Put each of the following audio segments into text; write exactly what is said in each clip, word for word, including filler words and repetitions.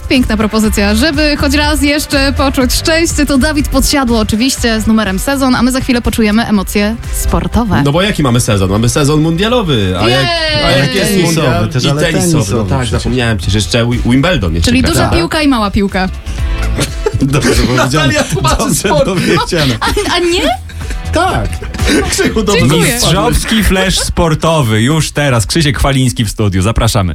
piękna propozycja. Żeby choć raz jeszcze poczuć szczęście, to Dawid Podsiadło oczywiście z numerem sezon, a my za chwilę poczujemy emocje sportowe. No bo jaki mamy sezon? Mamy sezon mundialowy, a jak, a jak jest Tenisowy mundial też, i ale tenisowy. tenisowy No tak, przecież. zapomniałem przecież jeszcze Wi- Wimbledon. Jeszcze Czyli gra. duża Tak. piłka i mała piłka. Dobrze powiedziane. Natalia tłumaczy Dobrze sport. powiedziane. A, a nie? Tak. Krzychu, dobrze Dziękuję. wpadłeś. Mistrzowski flash sportowy. Już teraz. Krzysiek Chwaliński w studiu. Zapraszamy.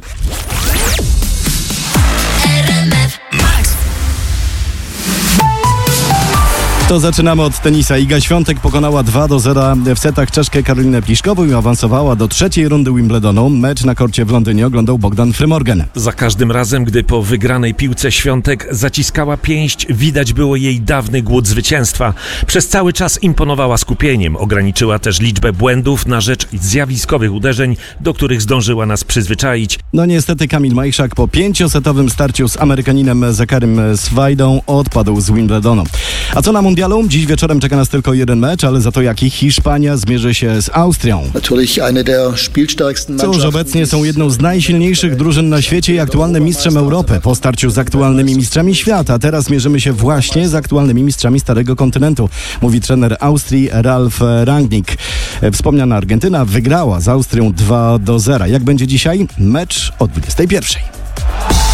To zaczynamy od tenisa. Iga Świątek pokonała dwa do zera w setach Czeszkę Karolinę Pliszkową i awansowała do trzeciej rundy Wimbledonu. Mecz na korcie w Londynie oglądał Bogdan Frymorgan. Za każdym razem, gdy po wygranej piłce Świątek zaciskała pięść, widać było jej dawny głód zwycięstwa. Przez cały czas imponowała skupieniem, ograniczyła też liczbę błędów na rzecz zjawiskowych uderzeń, do których zdążyła nas przyzwyczaić. No niestety Kamil Majchrzak po pięciosetowym starciu z Amerykaninem Zakarym Swajdą odpadł z Wimbledonu. A co na mundialu? Dziś wieczorem czeka nas tylko jeden mecz, ale za to jaki Hiszpania zmierzy się z Austrią. Cóż, obecnie są jedną z najsilniejszych drużyn na świecie i aktualnym mistrzem Europy. Po starciu z aktualnymi mistrzami świata, teraz mierzymy się właśnie z aktualnymi mistrzami Starego Kontynentu, mówi trener Austrii Ralf Rangnick. Wspomniana Argentyna wygrała z Austrią dwa do zera. Jak będzie dzisiaj? Mecz o dwudziestej pierwszej.